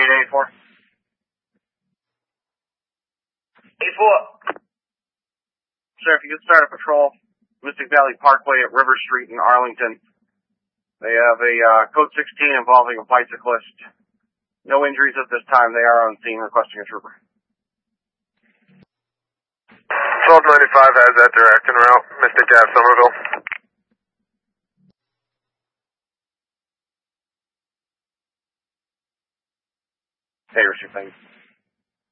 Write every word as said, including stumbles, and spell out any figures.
eight eight four. eight four. Sheriff, you can start a patrol, Mystic Valley Parkway at River Street in Arlington. They have a uh, code sixteen involving a bicyclist. No injuries at this time. They are on scene requesting a trooper. twelve ninety-five has that direct en route, Mystic Ave, Somerville. Hey, Richard, thanks.